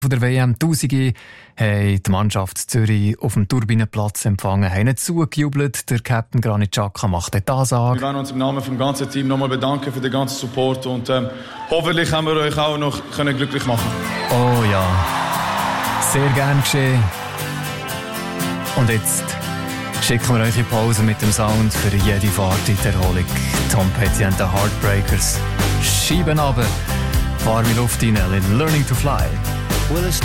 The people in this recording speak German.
Von der WM 1000 haben die Mannschaft Zürich auf dem Turbinenplatz empfangen, haben nicht zugejubelt. Der Captain Granit Xhaka macht die Ansage. Wir wollen uns im Namen vom ganzen Team nochmal bedanken für den ganzen Support und hoffentlich haben wir euch auch noch glücklich machen. Oh ja, sehr gern geschehen. Und jetzt schicken wir euch in Pause mit dem Sound für jede Fahrt in die Erholung. Tom Petty and the Heartbreakers. Schieben runter, warme Luft rein, Learning to Fly.